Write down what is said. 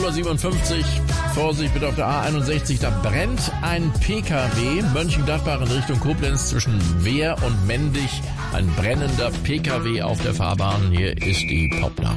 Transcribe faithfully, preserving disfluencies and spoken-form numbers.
Uhr siebenundfünfzig. Vorsicht bitte auf der A einundsechzig, da brennt ein P K W. Mönchengladbach in Richtung Koblenz zwischen Wehr und Mendig. Ein brennender P K W auf der Fahrbahn. Hier ist die Popnachricht.